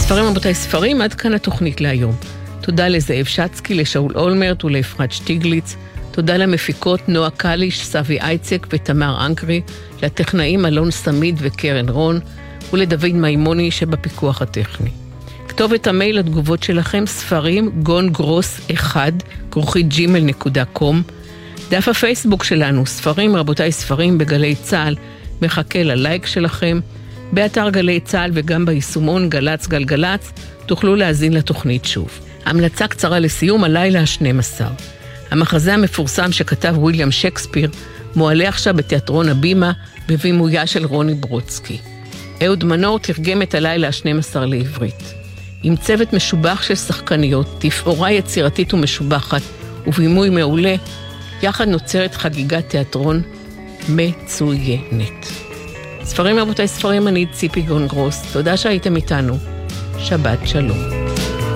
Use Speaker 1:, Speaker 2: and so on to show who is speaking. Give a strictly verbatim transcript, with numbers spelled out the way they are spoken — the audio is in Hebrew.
Speaker 1: ספרים רבותיי ספרים, עד כאן התוכנית להיום. תודה לזאב שצקי, לשאול אולמרט ולאפרת שטיגליץ. תודה למפיקות נועה קליש, סבי אייצק ותמר אנקרי, לטכנאים אלון סמיד וקרן רון, ולדוד מימוני שבפיקוח הטכני. כתובת המייל לתגובות שלכם, ספרים גון גרוס אחד, כרוכית ג'ימל נקודה קום. דף הפייסבוק שלנו, ספרים רבותיי ספרים בגלי צהל, מחכה ללייק שלכם. באתר גלי צהל וגם ביישומון גלץ גלגלץ תוכלו להזין לתוכנית שוב. המלצה קצרה לסיום, הלילה ה-שנים עשר. המחזה המפורסם שכתב וויליאם שייקספיר מועלה עכשיו בתיאטרון הבימה בבימויה של רוני ברודסקי. אהוד מנור תרגם את הלילה ה-שנים עשר לעברית. עם צוות משובח של שחקניות, תפאורה יצירתית ומשובחת ובימוי מעולה, יחד נוצרת חגיגת תיאטרון מצוינת. ספרים רבותיי ספרים, אני ציפי גון גרוס. תודה שהייתם איתנו. שבת שלום.